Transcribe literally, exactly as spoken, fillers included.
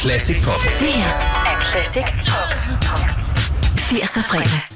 Classic Pop. Det her er Classic Top. firser fredag.